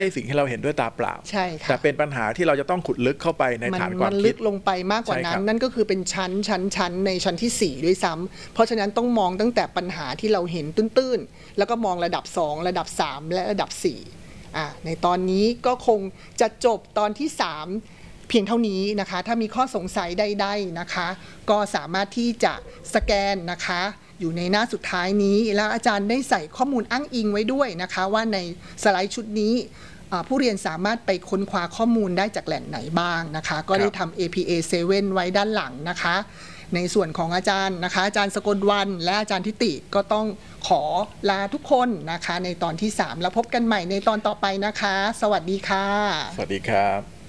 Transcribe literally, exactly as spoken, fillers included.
ใช่สิ่งที่เราเห็นด้วยตาเปล่าใช่ค่ะแต่เป็นปัญหาที่เราจะต้องขุดลึกเข้าไปในฐานความคิดมันลึกลงไปมากกว่านั้นนั่นก็คือเป็นชั้นชั้นชั้นในชั้นที่สี่ด้วยซ้ำเพราะฉะนั้นต้องมองตั้งแต่ปัญหาที่เราเห็นตื้นๆแล้วก็มองระดับสองระดับสามและระดับสี่อ่าในตอนนี้ก็คงจะจบตอนที่สามเพียงเท่านี้นะคะถ้ามีข้อสงสัยใดๆนะคะก็สามารถที่จะสแกนนะคะอยู่ในหน้าสุดท้ายนี้แล้วอาจารย์ได้ใส่ข้อมูลอ้างอิงไว้ด้วยนะคะว่าในสไลด์ชุดนี้ผู้เรียนสามารถไปค้นคว้าข้อมูลได้จากแหล่งไหนบ้างนะคะก็ได้ทำ เอ พี เอ เซเว่น ไว้ด้านหลังนะคะในส่วนของอาจารย์นะคะอาจารย์สกลวรรณและอาจารย์ทิติก็ต้องขอลาทุกคนนะคะในตอนที่สามแล้วพบกันใหม่ในตอนต่อไปนะคะสวัสดีค่ะสวัสดีครับ